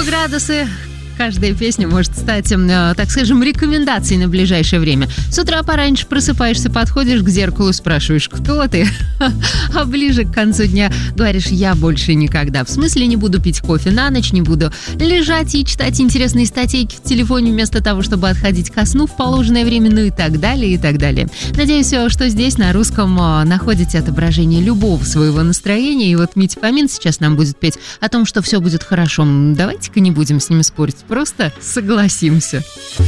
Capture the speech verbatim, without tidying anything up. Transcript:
градусы. Каждая песня может стать, э, так скажем, рекомендацией на ближайшее время. С утра пораньше просыпаешься, подходишь к зеркалу, спрашиваешь, кто ты? А ближе к концу дня говоришь, я больше никогда. В смысле, не буду пить кофе на ночь, не буду лежать и читать интересные статейки в телефоне вместо того, чтобы отходить ко сну в положенное время, ну и так далее, и так далее. Надеюсь, что здесь на русском э, находите отображение любого своего настроения. И вот Митя Фомин сейчас нам будет петь о том, что все будет хорошо. Давайте-ка не будем с ними спорить. Просто согласимся.